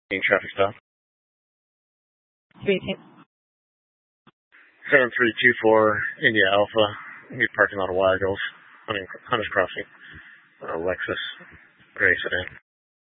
Traffic stop. 318. 7324 India Alpha. New parking lot of Wild Eagles. Hunters Crossing. Lexus. Gray sedan.